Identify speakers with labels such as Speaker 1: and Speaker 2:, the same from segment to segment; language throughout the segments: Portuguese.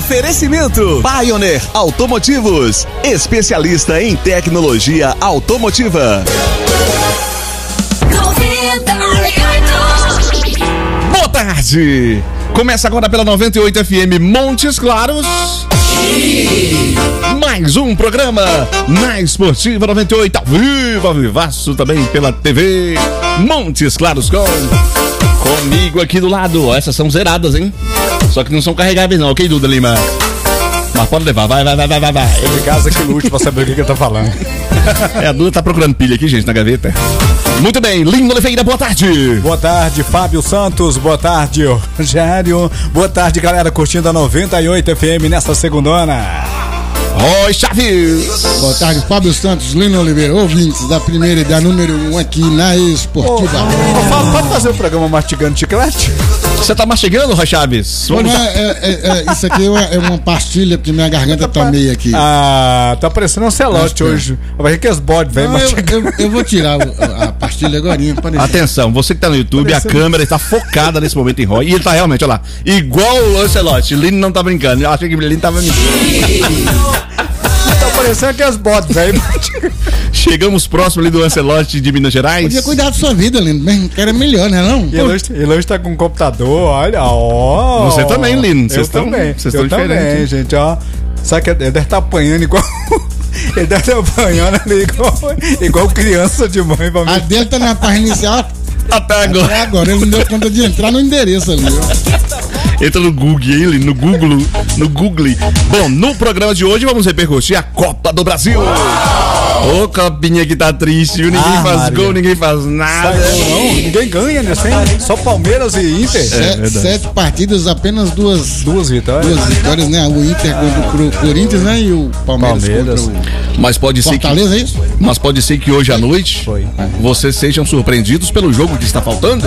Speaker 1: Oferecimento Pioneer Automotivos, especialista em tecnologia automotiva.
Speaker 2: 98.
Speaker 1: Boa tarde! Começa agora pela 98 FM Montes Claros. Mais um programa na Esportiva 98, ao vivo, ao vivaço também pela TV Montes Claros comigo aqui do lado. Ó, essas são zeradas, hein? Só que não são carregáveis não, ok, Duda Lima? Mas pode levar, vai.
Speaker 3: Em casa que lute pra saber o que eu tô falando.
Speaker 1: A Duda tá procurando pilha aqui, gente, na gaveta. Muito bem, Lino Oliveira, boa tarde.
Speaker 3: Boa tarde, Fábio Santos, boa tarde, Rogério. Boa tarde, galera, curtindo a 98 FM nessa segundona.
Speaker 1: Oi, Chaves.
Speaker 4: Boa tarde, Fábio Santos, Lino Oliveira, ouvintes da primeira e da número 1 aqui na Esportiva.
Speaker 3: Fábio, pode fazer o programa mastigando chiclete?
Speaker 1: Você tá mastigando, Roy Chaves?
Speaker 4: Isso aqui é uma pastilha, porque minha garganta tá meio aqui.
Speaker 3: Ah, tá parecendo um celote hoje. Vai ver que as bodes, velho.
Speaker 4: Eu vou tirar a pastilha agora.
Speaker 1: Atenção, você que tá no YouTube, a câmera está focada nesse momento em Roy. E ele tá realmente, olha lá, igual o Lancelote. Lino não tá brincando. Eu achei que o Lino tava mentindo.
Speaker 3: Tá parecendo que as bodes, velho.
Speaker 1: Chegamos próximo ali do Lancelote de Minas Gerais.
Speaker 4: Podia cuidar da sua vida, Lino. Bem, quero melhor, né, não?
Speaker 3: Ele hoje tá com um computador, olha, ó.
Speaker 1: Você também, Lino. Vocês estão diferentes,
Speaker 3: gente, ó. Sabe que ele deve estar apanhando igual. Ele deve estar apanhando ali igual criança de mãe.
Speaker 4: A dele tá na página inicial.
Speaker 1: Até agora.
Speaker 4: Ele não deu conta de entrar no endereço ali, ó.
Speaker 1: Entra no Google, hein, no Google. Bom, no programa de hoje vamos repercutir a Copa do Brasil. Ô, copinha que tá triste, viu? Ninguém faz Maria. Gol, ninguém faz nada.
Speaker 3: Não, ninguém ganha, né? Só Palmeiras e Inter.
Speaker 4: 7 partidas, apenas duas
Speaker 3: vitórias.
Speaker 4: Duas vitórias, né? O Inter contra o Corinthians, né? E o Palmeiras. Contra o
Speaker 1: Mas pode
Speaker 4: Fortaleza,
Speaker 1: ser
Speaker 4: é isso?
Speaker 1: Mas pode ser que hoje à noite vocês sejam surpreendidos pelo jogo que está faltando.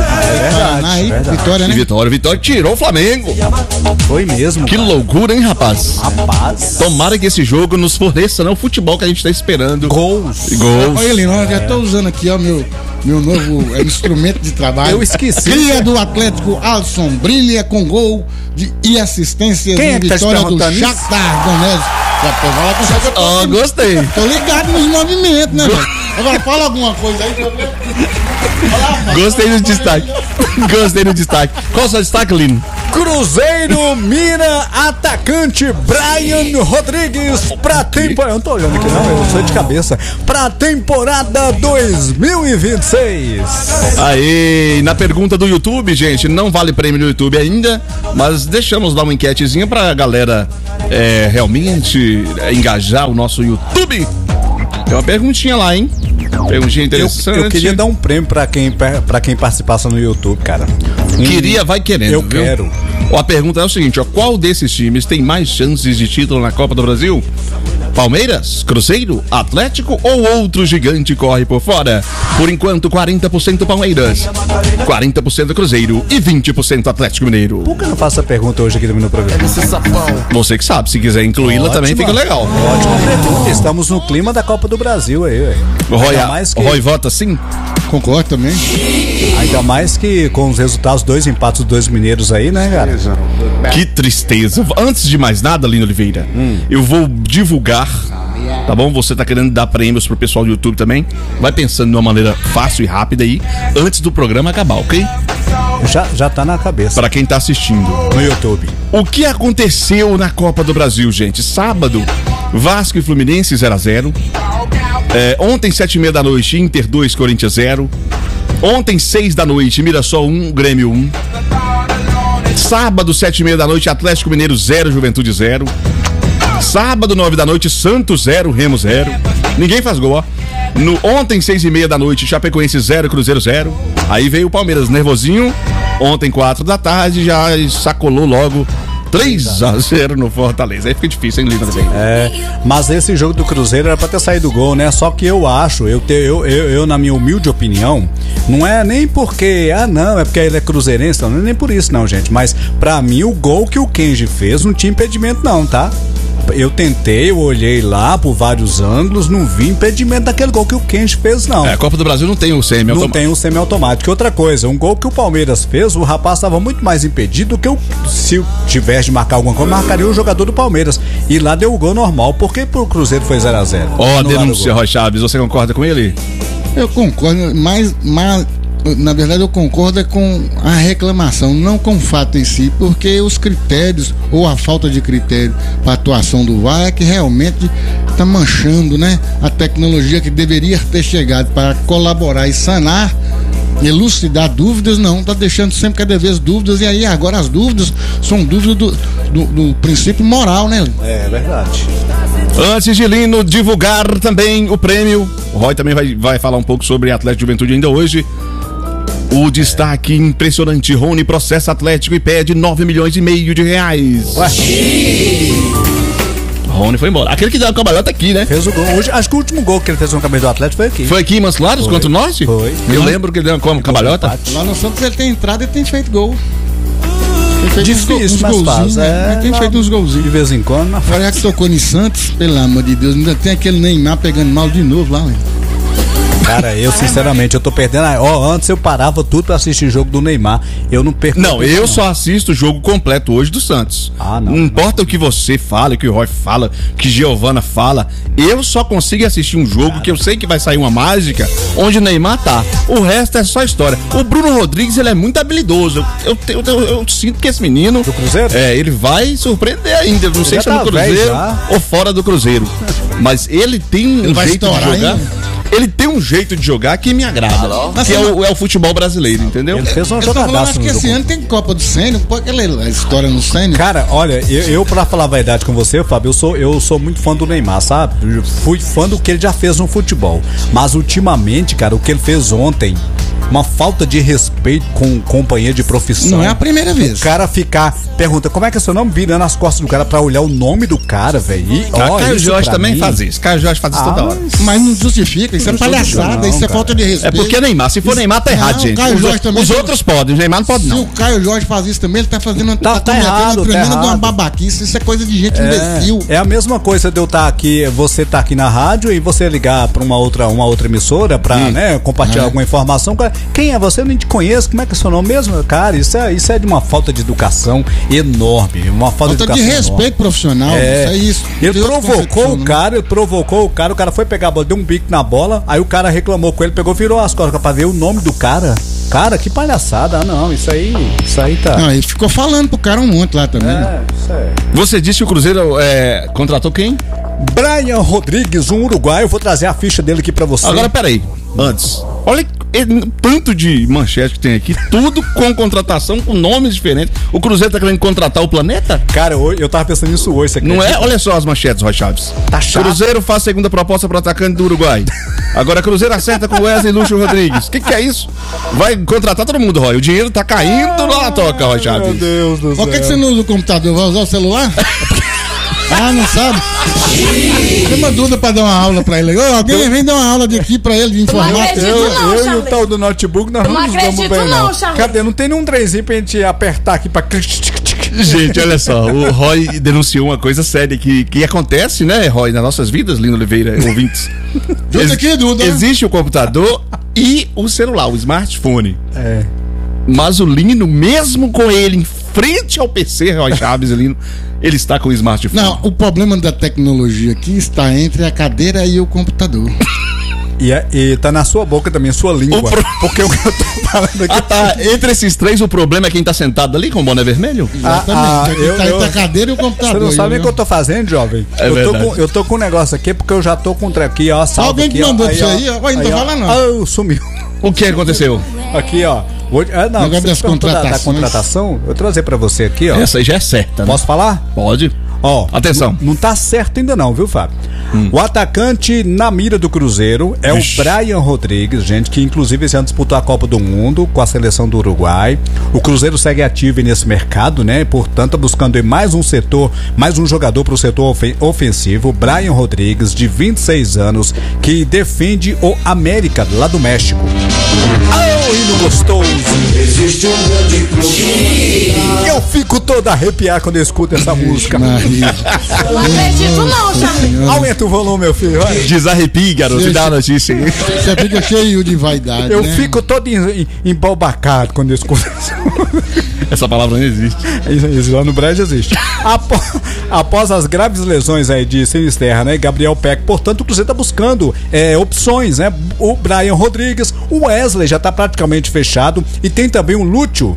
Speaker 3: É verdade.
Speaker 4: Vitória, né?
Speaker 1: Vitória tirou o Flamengo.
Speaker 3: Foi mesmo.
Speaker 1: Que loucura, hein, rapaz? Tomara que esse jogo nos forneça, né, o futebol que a gente tá esperando.
Speaker 3: Gols.
Speaker 4: Olha, Lino, eu já tô usando aqui, ó, meu novo instrumento de trabalho.
Speaker 3: Eu esqueci.
Speaker 4: Cria do Atlético, Alisson brilha com gol e assistências em vitória do Shakhtar Donetsk.
Speaker 1: Gostei.
Speaker 4: Tô ligado nos movimentos, né, velho? Agora fala alguma coisa aí.
Speaker 1: Gostei do destaque. Qual é o seu destaque, Lino?
Speaker 3: Cruzeiro mira atacante Brian Rodrigues pra temporada. Eu não tô olhando aqui, não, eu sou de cabeça. Pra temporada 2026.
Speaker 1: Aí, na pergunta do YouTube, gente, não vale prêmio no YouTube ainda, mas deixamos lá uma enquetezinha pra galera realmente engajar o nosso YouTube. Tem uma perguntinha lá, hein? Perguntinha interessante.
Speaker 3: Eu queria dar um prêmio pra quem participasse no YouTube, cara.
Speaker 1: Vai querendo.
Speaker 3: Eu quero.
Speaker 1: A pergunta é o seguinte, ó, qual desses times tem mais chances de título na Copa do Brasil? Palmeiras, Cruzeiro, Atlético ou outro gigante corre por fora? Por enquanto, 40% Palmeiras, 40% Cruzeiro e 20% Atlético Mineiro.
Speaker 3: Por que eu não faço a pergunta hoje aqui no programa?
Speaker 1: Você que sabe, se quiser incluí-la também fica legal.
Speaker 3: Ótima pergunta. Estamos no clima da Copa do Brasil aí, velho.
Speaker 1: O Roy vota sim?
Speaker 4: Concordo também.
Speaker 3: Ainda mais que com os resultados, 2 empates dos 2 mineiros aí, né, cara?
Speaker 1: Que tristeza. Antes de mais nada, Lino Oliveira, eu vou divulgar, tá bom? Você tá querendo dar prêmios pro pessoal do YouTube também? Vai pensando de uma maneira fácil e rápida aí, antes do programa acabar, ok?
Speaker 3: Já tá na cabeça.
Speaker 1: Pra quem tá assistindo
Speaker 3: no YouTube.
Speaker 1: O que aconteceu na Copa do Brasil, gente? Sábado, Vasco e Fluminense 0-0. Ontem, 7h30 da noite, Inter 2, Corinthians 0. Ontem, 6 da noite, Mirassol 1, Grêmio 1. Sábado, 7h30 da noite, Atlético Mineiro 0, Juventude 0. Sábado, 9 da noite, Santos 0, Remo 0. Ninguém faz gol, ó. Ontem, 6h30 da noite, Chapecoense 0, Cruzeiro 0. Aí veio o Palmeiras nervosinho. Ontem, 4 da tarde, já sacolou logo 3-0 no Fortaleza. Aí fica difícil, hein, Lino?
Speaker 3: Mas esse jogo do Cruzeiro era pra ter saído o gol, né? Só que eu acho, eu na minha humilde opinião, não é nem porque, não, é porque ele é cruzeirense, não é nem por isso não, gente. Mas pra mim o gol que o Kenji fez não tinha impedimento não, tá? eu tentei, eu olhei lá por vários ângulos, não vi impedimento daquele gol que o Kenji fez, não.
Speaker 1: A Copa do Brasil não tem o semi-automático.
Speaker 3: Não tem o semi-automático. E outra coisa, um gol que o Palmeiras fez, o rapaz estava muito mais impedido do que se tivesse de marcar alguma coisa, marcaria o jogador do Palmeiras. E lá deu o gol normal. Por que pro Cruzeiro foi 0-0?
Speaker 1: Denúncia, Roy Chaves, você concorda com ele?
Speaker 4: Eu concordo, mas na verdade eu concordo com a reclamação, não com o fato em si, porque os critérios ou a falta de critério para a atuação do VAR é que realmente está manchando, né, a tecnologia que deveria ter chegado para colaborar e sanar, elucidar dúvidas, não, está deixando sempre cada vez dúvidas, e aí agora as dúvidas são dúvidas do princípio moral, né?
Speaker 3: É verdade.
Speaker 1: Antes de Lino divulgar também o prêmio, o Roy também vai falar um pouco sobre Atlético Juventude ainda hoje. O destaque impressionante: Rony processa Atlético e pede 9,5 milhões de reais. Rony foi embora. Aquele que deu a cambalhota aqui, né?
Speaker 3: Fez o gol. Hoje, acho que o último gol que ele fez no campeonato do Atlético foi aqui.
Speaker 1: Foi aqui em Mancelares contra o Norte?
Speaker 3: Foi.
Speaker 1: Eu lembro que ele deu uma cambalhota.
Speaker 4: Lá no Santos ele tem entrado e tem feito gol.
Speaker 3: Difícil,
Speaker 4: uns
Speaker 3: mas
Speaker 4: golzinhos,
Speaker 3: faz.
Speaker 4: né? Tem feito uns golzinhos.
Speaker 3: De vez em quando.
Speaker 4: Agora que tocou em Santos, pelo amor de Deus, ainda tem aquele Neymar pegando mal de novo lá, velho.
Speaker 3: Cara, eu sinceramente, eu tô perdendo. Antes eu parava tudo pra assistir jogo do Neymar. Eu não perco.
Speaker 1: Não, eu só assisto o jogo completo hoje do Santos. Não importa o que você fala, o que o Roy fala, o que Giovana fala. Eu só consigo assistir um jogo que eu sei que vai sair uma mágica onde o Neymar tá. O resto é só história. O Bruno Rodrigues, ele é muito habilidoso. Eu sinto que esse menino.
Speaker 3: Do Cruzeiro?
Speaker 1: Ele vai surpreender ainda. Não sei se é no Cruzeiro ou fora do Cruzeiro. Mas ele tem um jeito de jogar. Ele tem um jeito de jogar que me agrada. Que é o futebol brasileiro, entendeu?
Speaker 3: Ele fez uma jogadaça.
Speaker 4: Acho que esse ano tem Copa do Sênior. Pode aquela história no Sênior.
Speaker 3: Cara, olha, eu pra falar a verdade com você, Fábio, eu sou muito fã do Neymar, sabe? Eu fui fã do que ele já fez no futebol. Mas ultimamente, cara, o que ele fez ontem, uma falta de respeito com um companheiro de profissão.
Speaker 4: Não é a primeira vez.
Speaker 3: O cara pergunta, como é que é seu nome? Virando as costas do cara pra olhar o nome do cara, velho.
Speaker 1: Caio Jorge também faz isso. Caio Jorge faz isso toda hora.
Speaker 4: Mas não justifica, isso é palhaçada, isso é falta de respeito.
Speaker 1: É porque Neymar, se for Neymar, tá errado, gente. Os outros podem, o Neymar não pode, não.
Speaker 4: Se o Caio Jorge faz isso também, ele tá fazendo
Speaker 3: tá errado,
Speaker 4: tremenda de uma babaquice. Isso é coisa de gente imbecil.
Speaker 3: É a mesma coisa de eu estar aqui, você tá aqui na rádio e você ligar pra uma outra emissora pra, né, compartilhar alguma informação. Quem é você? Eu nem te conheço, como é que é seu nome mesmo? Cara, isso é de uma falta de educação enorme. Uma falta de educação
Speaker 4: de respeito enorme. Profissional, isso é isso.
Speaker 3: Ele provocou o cara foi pegar a bola, deu um bico na bola, aí o cara reclamou com ele, pegou, virou as costas pra ver o nome do cara. Cara, que palhaçada. Não, isso aí tá.
Speaker 4: Não, ele ficou falando pro cara um monte lá também.
Speaker 3: Isso é.
Speaker 1: Você disse que o Cruzeiro contratou quem?
Speaker 3: Brian Rodrigues, um uruguaio. Eu vou trazer a ficha dele aqui pra você.
Speaker 1: Agora, peraí. Antes. Olha tanto de manchete que tem aqui, tudo com contratação, com nomes diferentes. O Cruzeiro tá querendo contratar o Planeta?
Speaker 3: Cara, eu tava pensando nisso hoje.
Speaker 1: Não é? Olha só as manchetes, Roy Chaves.
Speaker 3: Tá chato.
Speaker 1: Cruzeiro faz segunda proposta pro atacante do Uruguai. Agora Cruzeiro acerta com Wesley Lúcio Rodrigues. O que é isso? Vai contratar todo mundo, Roy. O dinheiro tá caindo na toca, Roy Chaves.
Speaker 3: Meu Deus do céu.
Speaker 4: Por que você não usa o computador? Vai usar o celular? Não sabe? Tem uma dúvida pra dar uma aula pra ele. Alguém vem dar uma aula de aqui pra ele de informática.
Speaker 3: Eu e o tal do notebook, nós não
Speaker 2: acredito
Speaker 3: bem,
Speaker 2: não, Charles.
Speaker 3: Cadê? Não tem nenhum trenzinho pra gente apertar aqui pra...
Speaker 1: Gente, olha só, o Roy denunciou uma coisa séria que acontece, né, Roy, nas nossas vidas, Lino Oliveira, ouvintes. Existe o computador e o celular, o smartphone. Mas o Lino, mesmo com ele em frente ao PC, Roy Chaves, Lino, ele está com o smartphone.
Speaker 4: Não, o problema da tecnologia aqui está entre a cadeira e o computador.
Speaker 3: E tá na sua boca também, sua língua. Porque o que eu tô falando aqui.
Speaker 1: Tá. Entre esses três, o problema é quem tá sentado ali com o boné vermelho?
Speaker 4: Exatamente. Tá entre a cadeira e o computador.
Speaker 3: Você não sabe o que eu tô fazendo, jovem? Eu tô com um negócio aqui porque eu já tô com aqui, ó.
Speaker 4: Alguém que mandou isso aí, ó. Não tô falando, não.
Speaker 3: Sumiu.
Speaker 1: O que aconteceu?
Speaker 3: Aqui, ó.
Speaker 4: Negócio das contratações.
Speaker 3: Da contratação, eu trazer pra você aqui, ó.
Speaker 1: Essa aí já é certa, né?
Speaker 3: Posso falar?
Speaker 1: Pode.
Speaker 3: Ó,
Speaker 1: atenção.
Speaker 3: Não tá certo ainda não, viu, Fábio? O atacante na mira do Cruzeiro é o Brian Rodrigues, gente, que inclusive esse ano disputou a Copa do Mundo com a seleção do Uruguai. O Cruzeiro segue ativo nesse mercado, né? Portanto, buscando mais um jogador para o setor ofensivo. Brian Rodrigues, de 26 anos, que defende o América, lá do México. Oh, hino gostoso!
Speaker 2: Existe um grande clube.
Speaker 3: Eu fico todo arrepiado quando eu escuto essa música.
Speaker 5: Não acredito não, Champions.
Speaker 3: Aumenta o volume, meu filho. Vai.
Speaker 1: Desarrepie, garoto, me dá a notícia aí.
Speaker 4: Você fica cheio de vaidade.
Speaker 3: Eu
Speaker 4: né?
Speaker 3: fico todo embobacado quando eu escuto essa música.
Speaker 1: Essa palavra não existe.
Speaker 3: Isso lá no Brasil existe. Após as graves lesões aí de Sinisterra, né? Gabriel Peck, portanto, o Cruzeiro tá buscando opções, né? O Brian Rodrigues, o Wesley já tá praticamente fechado e tem também o Lúcio.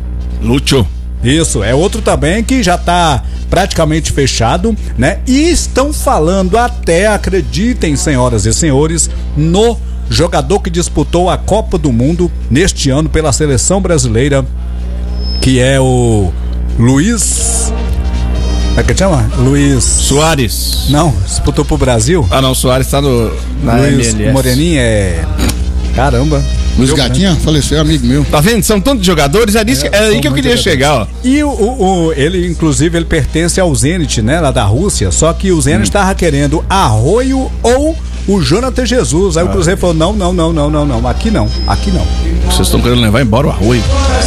Speaker 3: Isso, é outro também que já tá praticamente fechado, né? E estão falando até, acreditem, senhoras e senhores, no jogador que disputou a Copa do Mundo neste ano pela seleção brasileira, que é o Luiz... Como é que chama? Luiz
Speaker 1: Soares.
Speaker 3: Não, disputou pro Brasil.
Speaker 1: Ah, não, o Soares tá na
Speaker 3: Luiz
Speaker 1: MLS.
Speaker 3: Moreninha Caramba.
Speaker 4: Luiz Gatinha faleceu, amigo meu.
Speaker 1: Tá vendo? São tantos jogadores, é aí que eu queria chegar, ó.
Speaker 3: E ele, inclusive, ele pertence ao Zenit, né? Lá da Rússia. Só que o Zenit tava querendo Arroio ou o Jonathan Jesus. Aí o Cruzeiro falou: não. Aqui não.
Speaker 1: Vocês estão querendo levar embora o Arroio.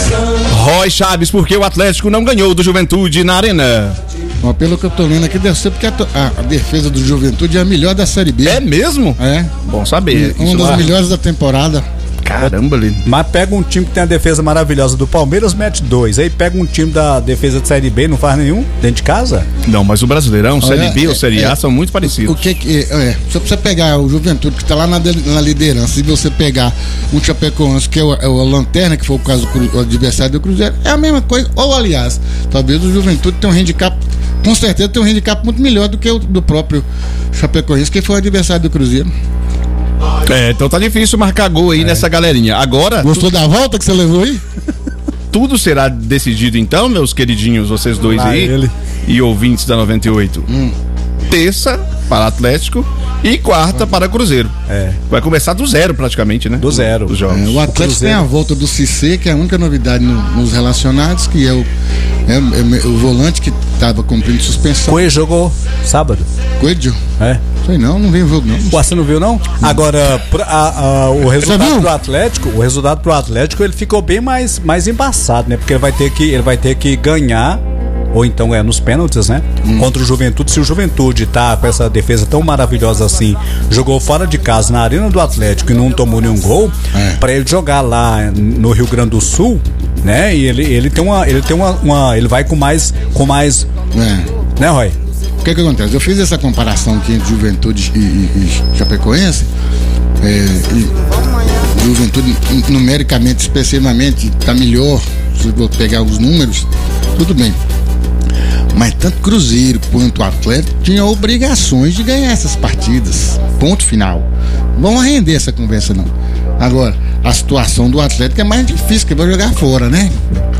Speaker 1: Roy Chaves, porque o Atlético não ganhou do Juventude na Arena.
Speaker 4: Ó, pelo que eu tô lendo aqui, deve ser porque a defesa do Juventude é a melhor da Série B.
Speaker 1: É mesmo?
Speaker 4: É.
Speaker 1: Bom saber.
Speaker 4: Uma das melhores da temporada.
Speaker 1: Caramba, Lino.
Speaker 3: Mas pega um time que tem a defesa maravilhosa do Palmeiras, mete 2. Aí pega um time da defesa de Série B, não faz nenhum, dentro de casa.
Speaker 1: Não, mas o Brasileirão, Série B ou Série A são muito parecidos.
Speaker 4: O que se você pegar o Juventude, que tá lá na liderança, e você pegar um Chapecoense, que é o Lanterna, que foi o caso do adversário do Cruzeiro, é a mesma coisa. Ou, aliás, talvez o Juventude tenha um handicap, com certeza tem um handicap muito melhor do que o do próprio Chapecoense, que foi o adversário do Cruzeiro.
Speaker 1: Então tá difícil marcar gol aí nessa galerinha. Agora...
Speaker 4: Gostou da volta que você levou aí?
Speaker 1: Tudo será decidido então, meus queridinhos, vocês dois aí e ouvintes da 98. Terça para Atlético e quarta para Cruzeiro. Vai começar do zero praticamente, né?
Speaker 3: Do zero.
Speaker 1: Os jogos.
Speaker 4: O Atlético tem a volta do Cissé, que é a única novidade nos relacionados, que é o volante que estava cumprindo suspensão.
Speaker 3: Coelho jogou sábado.
Speaker 4: Coelho? Sei não vi o jogo não.
Speaker 3: Você não viu não? Agora, o resultado pro Atlético, ele ficou bem mais embaçado, né? Porque ele vai ter que ganhar, ou então nos pênaltis, né? Contra o Juventude. Se o Juventude tá com essa defesa tão maravilhosa assim, jogou fora de casa na Arena do Atlético e não tomou nenhum gol, pra ele jogar lá no Rio Grande do Sul, né? E ele vai com mais, né, Roy?
Speaker 4: O que acontece? Eu fiz essa comparação aqui entre Juventude e Chapecoense. Juventude, numericamente, especificamente, está melhor. Se eu pegar os números, tudo bem. Mas tanto Cruzeiro quanto o Atlético tinham obrigações de ganhar essas partidas. Ponto final. Não vamos render essa conversa, não. Agora, a situação do Atlético é mais difícil, porque vai jogar fora, né?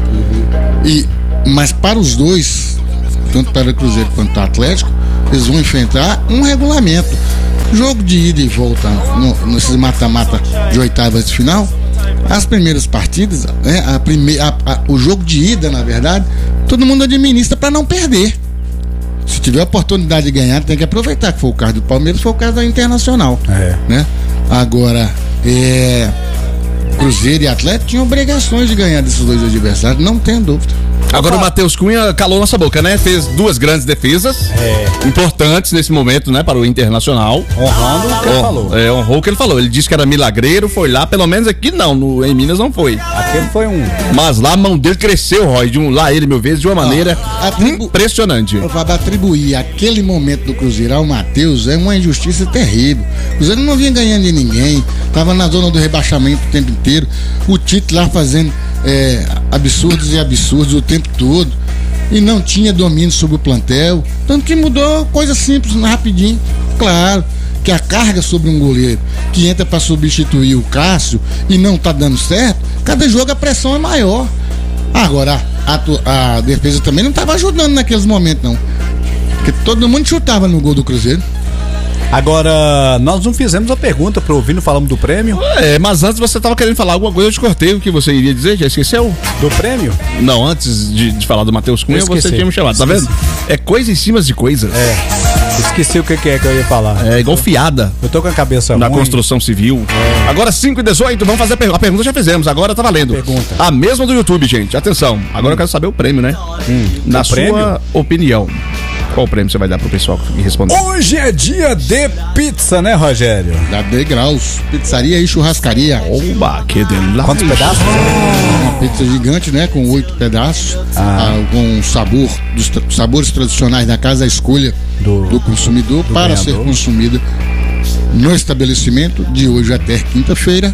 Speaker 4: Mas para os dois, tanto para o Cruzeiro quanto o Atlético, eles vão enfrentar um regulamento. Jogo de ida e volta nesses mata-mata de oitavas de final, as primeiras partidas, né, o jogo de ida, na verdade, todo mundo administra para não perder. Se tiver a oportunidade de ganhar, tem que aproveitar, que foi o caso do Palmeiras, foi o caso da Internacional. Né? Agora, Cruzeiro e Atlético tinham obrigações de ganhar desses dois adversários, não tem dúvida.
Speaker 1: Agora o Matheus Cunha calou nossa boca, né? Fez duas grandes defesas importantes nesse momento, né? Para o Internacional.
Speaker 3: Honrando o que ele falou.
Speaker 1: Honrou o que ele falou. Ele disse que era milagreiro, foi lá, pelo menos aqui não, em Minas não foi.
Speaker 3: Aquele foi
Speaker 1: Mas lá a mão dele cresceu, Roy, de uma maneira impressionante.
Speaker 4: Para atribuir aquele momento do Cruzeiro ao Matheus é uma injustiça terrível. O Cruzeiro não vinha ganhando de ninguém, tava na zona do rebaixamento o tempo inteiro. O Tite lá fazendo absurdos e absurdos o tempo todo e não tinha domínio sobre o plantel, tanto que mudou coisa simples, rapidinho. Claro que a carga sobre um goleiro que entra para substituir o Cássio e não tá dando certo, cada jogo a pressão é maior. Agora a defesa também não estava ajudando naqueles momentos não, porque todo mundo chutava no gol do Cruzeiro.
Speaker 3: Agora, nós não fizemos a pergunta pro ouvinte, falamos do prêmio.
Speaker 1: Mas antes você tava querendo falar alguma coisa, eu te cortei. O que você iria dizer? Já esqueceu?
Speaker 3: Do prêmio?
Speaker 1: Não, antes de falar do Matheus Cunha, você tinha me chamado, tá vendo? É coisa em cima de coisas.
Speaker 3: Esqueci o que é que eu ia falar.
Speaker 1: É igual fiada.
Speaker 3: Eu tô com a cabeça
Speaker 1: na
Speaker 3: ruim.
Speaker 1: construção civil. Agora 5h18, vamos fazer a pergunta, já fizemos, agora tá valendo.
Speaker 3: Pergunta.
Speaker 1: A mesma do YouTube, gente. Atenção, agora eu quero saber o prêmio, né? Na sua
Speaker 3: prêmio?
Speaker 1: opinião, qual prêmio você vai dar pro pessoal que me responder?
Speaker 3: Hoje é dia de pizza, né, Rogério?
Speaker 4: Da Degraus, pizzaria e churrascaria.
Speaker 1: Oba, que delícia.
Speaker 3: Quantos pedaços?
Speaker 4: Uma pizza gigante, né? Com 8 pedaços. Com sabor, dos sabores tradicionais da casa, a escolha do consumidor para
Speaker 3: ganhador.
Speaker 4: ser consumida no estabelecimento de hoje até quinta-feira.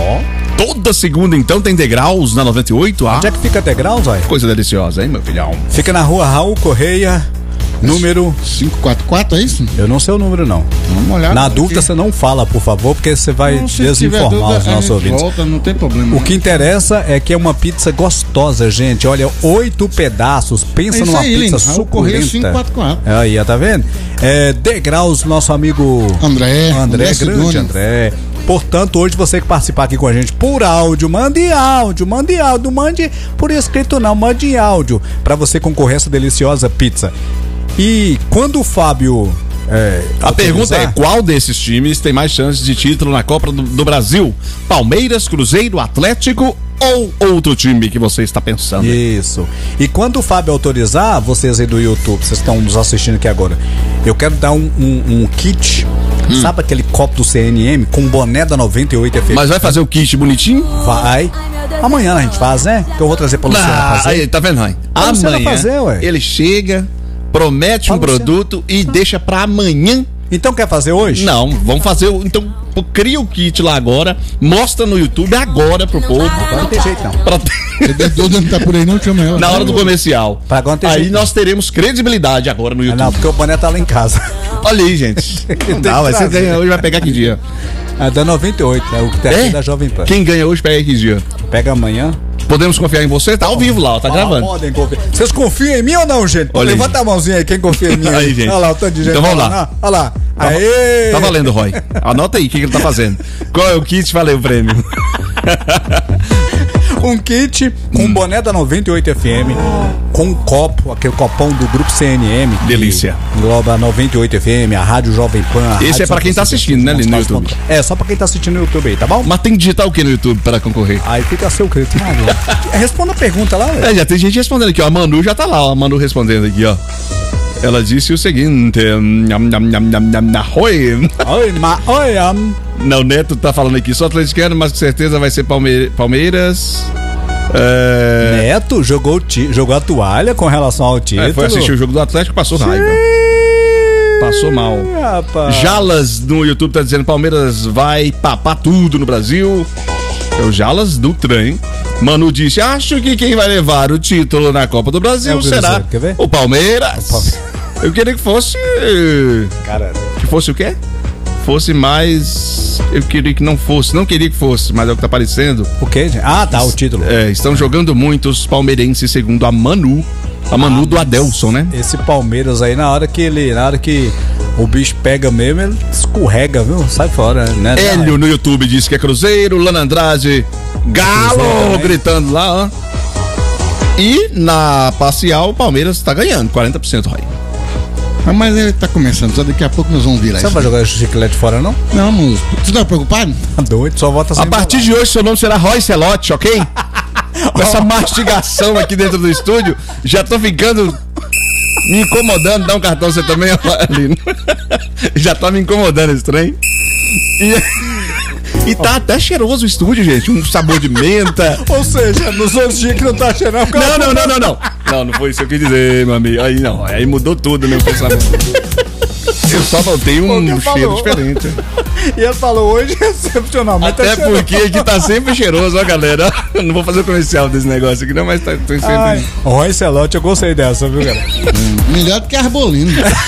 Speaker 1: Toda segunda, então, tem degraus na 98?
Speaker 3: Onde é que fica Degraus, vai?
Speaker 1: Coisa deliciosa, hein, meu filhão?
Speaker 3: Fica na rua Raul Correia, número...
Speaker 4: 544, é isso?
Speaker 3: Eu não sei o número, não.
Speaker 4: Vamos olhar.
Speaker 3: Na dúvida, você não fala, por favor, porque você vai desinformar os nossos ouvintes.
Speaker 4: Volta, não tem problema.
Speaker 3: O que interessa é que é uma pizza gostosa, gente. Olha, 8 pedaços. Pensa
Speaker 4: É isso
Speaker 3: numa
Speaker 4: aí,
Speaker 3: pizza
Speaker 4: Lino. Raul Correia,
Speaker 3: suculenta.
Speaker 4: 544.
Speaker 3: Aí, ó, tá vendo? Degraus, nosso amigo
Speaker 4: André
Speaker 3: grande
Speaker 4: Sidônio.
Speaker 3: André. Portanto, hoje você que participar aqui com a gente por áudio, mande áudio, não mande por escrito não, mande áudio pra você concorrer a essa deliciosa pizza. E quando o Fábio
Speaker 1: A pergunta é: qual desses times tem mais chances de título na Copa do Brasil? Palmeiras, Cruzeiro, Atlético ou outro time que você está pensando?
Speaker 3: Isso. E quando o Fábio autorizar, vocês aí do YouTube, vocês estão nos assistindo aqui agora, eu quero dar um kit. Sabe aquele copo do CNM com boné da 98 FM?
Speaker 1: Mas vai fazer o kit bonitinho?
Speaker 3: Vai. Amanhã a gente faz, né? Que eu vou trazer pra Luciano fazer.
Speaker 1: Aí, tá vendo, Ryan?
Speaker 3: Luciano fazer, ué.
Speaker 1: Ele chega, promete um produto e deixa pra amanhã.
Speaker 3: Então quer fazer hoje?
Speaker 1: Não, vamos fazer. Então, cria o kit lá agora, mostra no YouTube agora pro povo.
Speaker 3: Não tem jeito, não.
Speaker 4: Duda não tá por aí, não chama ela.
Speaker 1: Na hora do comercial.
Speaker 3: Pra agora não tem
Speaker 1: Aí
Speaker 3: jeito,
Speaker 1: nós teremos credibilidade agora no YouTube.
Speaker 3: Não, porque o boné tá lá em casa.
Speaker 1: Olha aí, gente. Não,
Speaker 3: que
Speaker 1: você
Speaker 3: trazer.
Speaker 1: ganha hoje, vai pegar que dia?
Speaker 3: É da 98, é o que tem aqui da Jovem Pan.
Speaker 1: Quem ganha hoje pega que dia?
Speaker 3: Pega amanhã.
Speaker 1: Podemos confiar em você? Tá ao vivo lá, ó, tá gravando.
Speaker 3: Podem confiar. Vocês confiam em mim ou não, gente?
Speaker 1: Olha aí.
Speaker 3: Levanta a mãozinha aí, quem confia em mim.
Speaker 1: Aí, gente.
Speaker 3: Olha lá, o tanto de gente.
Speaker 1: Então vamos lá.
Speaker 3: Olha lá. Aê!
Speaker 1: Tá valendo, Roy. Anota aí o que ele tá fazendo. Qual é o kit? Valeu o prêmio.
Speaker 3: Um kit com um boné da 98 FM, com um copo, aquele copão do grupo CNM. que
Speaker 1: Delícia.
Speaker 3: Engloba a 98 FM, a Rádio Jovem Pan. A
Speaker 1: Esse
Speaker 3: Rádio
Speaker 1: é pra quem tá
Speaker 3: São
Speaker 1: assistindo, né, Lino, no YouTube?
Speaker 3: É, só pra quem tá assistindo no YouTube aí, tá bom?
Speaker 1: Mas tem que digitar o que no YouTube para concorrer?
Speaker 3: Aí fica a seu critério. Responda a pergunta lá, velho.
Speaker 1: Já tem gente respondendo aqui, ó. A Manu já tá lá, ó. A Manu respondendo aqui, ó. Ela disse o seguinte: Oi. Não, o Neto tá falando aqui, só atleticano, mas com certeza vai ser Palmeiras.
Speaker 3: Neto jogou a toalha com relação ao título.
Speaker 1: Foi assistir o jogo do Atlético, passou raiva. Passou mal.
Speaker 3: Rapaz.
Speaker 1: Jalas no YouTube tá dizendo: Palmeiras vai papar tudo no Brasil. É o Jalas do trem. Manu disse: acho que quem vai levar o título na Copa do Brasil será
Speaker 3: Quer ver?
Speaker 1: o Palmeiras. Eu queria que fosse.
Speaker 3: Cara,
Speaker 1: Que fosse o quê? Fosse mais. Eu queria que não fosse. Não queria que fosse, mas é o que tá aparecendo.
Speaker 3: o quê, gente? Ah, tá, o título.
Speaker 1: Estão jogando muito os palmeirenses, segundo a Manu. A Manu do Adelson, né?
Speaker 3: Esse Palmeiras aí, na hora que o bicho pega mesmo, ele escorrega, viu? Sai fora, né?
Speaker 1: Hélio no YouTube disse que é Cruzeiro. Lana Andrade, Galo, gritando lá, ó. E na parcial, o Palmeiras tá ganhando 40%, Roy.
Speaker 4: Mas ele tá começando, só daqui a pouco nós vamos virar
Speaker 3: Você não vai jogar chiclete fora, não?
Speaker 4: Não, moço. Você tá preocupado?
Speaker 3: Tá doido, só volta sem
Speaker 1: A partir de hoje, seu nome será Roy Celote, ok? Com essa mastigação aqui dentro do estúdio, já tô ficando me incomodando. Dá um cartão você também, Aline. Já tá me incomodando esse trem. E tá até cheiroso o estúdio, gente. Um sabor de menta.
Speaker 3: Ou seja, nos outros dias que não tá cheirando.
Speaker 1: Não, não foi isso que eu quis dizer, meu amigo. Aí não, aí mudou tudo meu pensamento. Eu só voltei um cheiro diferente.
Speaker 3: E ele falou hoje excepcionalmente.
Speaker 1: Até porque aqui tá sempre cheiroso, ó, galera. Não vou fazer o comercial desse negócio aqui, não, mas tá, tô sempre.
Speaker 3: Roy Celote, eu gostei dessa, viu, cara?
Speaker 4: Melhor do que Arbolino.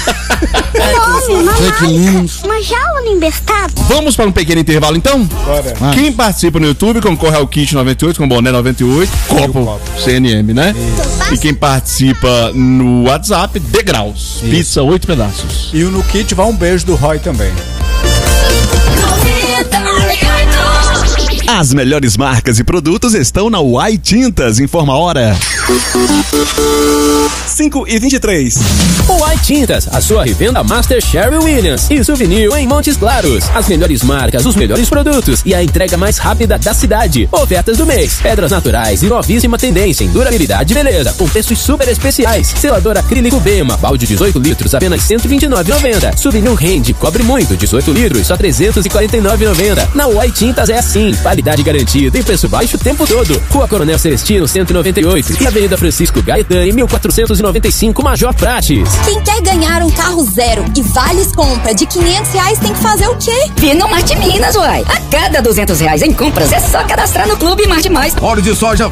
Speaker 5: Mas já o embestado?
Speaker 1: Vamos para um pequeno intervalo, então?
Speaker 3: Bora.
Speaker 1: Quem participa no YouTube concorre ao kit 98 com boné 98, copo CNM, né? E quem participa no WhatsApp, degraus. Pizza 8 pedaços.
Speaker 3: E no kit vai um beijo do Roy também.
Speaker 6: As melhores marcas e produtos estão na Uai Tintas. Informa a hora. 5h23.
Speaker 7: Uai Tintas, a sua revenda Master Sherry Williams e Souvenir em Montes Claros. As melhores marcas, os melhores produtos e a entrega mais rápida da cidade. Ofertas do mês. Pedras naturais e novíssima tendência em durabilidade e beleza, com preços super especiais. Selador acrílico Bema, balde 18 litros, apenas R$ 129,90. Souvenir Rende, cobre muito, 18 litros, só R$ 349,90. Na Uai Tintas é assim, qualidade garantida e preço baixo o tempo todo. Rua Coronel Celestino, 198 e Avenida Francisco Gaetani, 1495, Major Prates.
Speaker 8: Quem quer ganhar um carro zero e vales compra de R$500 tem que fazer o quê?
Speaker 9: Vir no Marte Minas, uai. A cada R$200 em compras é só cadastrar no Clube Marte Mais.
Speaker 10: Óleo de soja